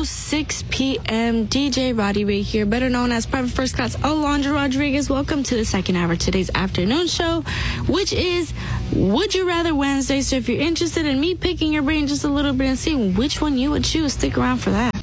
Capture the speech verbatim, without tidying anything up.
six p.m. D J Roddy Ray here, better known as Private First Class Alondra Rodriguez. Welcome to the second hour of today's afternoon show, which is Would You Rather Wednesday. So if you're interested in me picking your brain just a little bit and seeing which one you would choose, stick around for that.